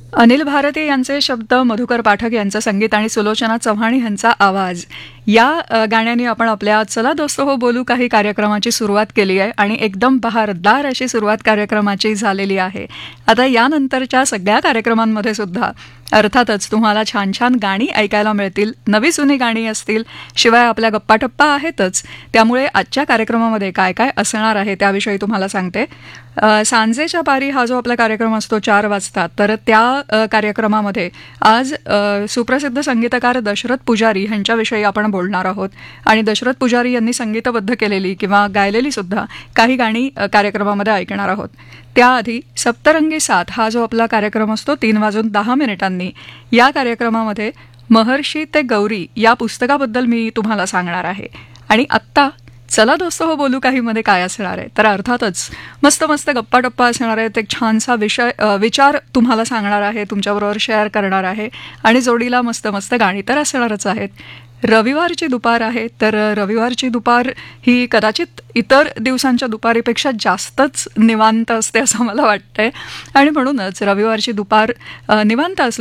अनिल भारती यांचे शब्द, मधुकर पाठक यांचं संगीत आणि सुलोचना चव्हाण यांचा आवाज या गाण्याने आपण आपल्या चला दोस्त हो बोलू काही कार्यक्रमाची सुरुवात केली आहे आणि एकदम बहारदार अशी सुरुवात कार्यक्रमाची झालेली आहे. आता यानंतरच्या सगळ्या कार्यक्रमांमध्ये सुद्धा अर्थातच तुम्हाला छान छान गाणी ऐकायला मिळतील, नवी जुनी गाणी असतील, शिवाय आपल्या गप्पाटप्पा आहेतच. त्यामुळे आजच्या कार्यक्रमामध्ये काय काय असणार आहे त्याविषयी तुम्हाला सांगते. सांजेच्या पारी हा जो आपला कार्यक्रम असतो 4 वाजता, तर त्या कार्यक्रमामध्ये आज सुप्रसिद्ध संगीतकार दशरथ पुजारी यांच्याविषयी आपण बोलणार आहोत. आणि दशरथ पुजारी यांनी संगीतबद्ध केलेली किंवा गायलेली सुद्धा काही गाणी कार्यक्रमामध्ये ऐकणार आहोत. त्याआधी सप्तरंगी साथ हा जो आपला कार्यक्रम असतो 3:10 या कार्यक्रमामध्ये महर्षी ते गौरी या पुस्तकाबद्दल मी तुम्हाला सांगणार आहे. आणि आत्ता चला दोस्त हो बोलू काही मध्ये काय असणार आहे, तर अर्थातच मस्त मस्त गप्पाटप्पा असणार आहेत. एक छानसा विचार तुम्हाला सांगणार आहे, तुमच्याबरोबर शेअर करणार आहे आणि जोडीला मस्त मस्त गाणी तर असणारच आहेत. रविवारची दुपार आहे, तर रविवारची दुपार ही कदाचित इतर दिवसांच्या दुपारीपेक्षा जास्तच निवांत असते असं मला वाटतंय. आणि म्हणूनच रविवारची दुपार निवांत असल्यामुळे